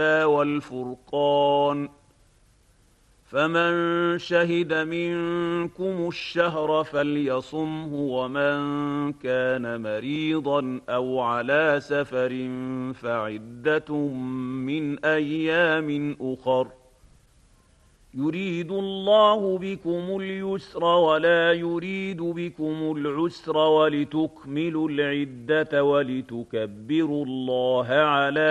والفرقان فمن شهد منكم الشهر فليصمه ومن كان مريضا أو على سفر فعدة من أيام أخر يريد الله بكم اليسر ولا يريد بكم العسر ولتكملوا العدة ولتكبروا الله على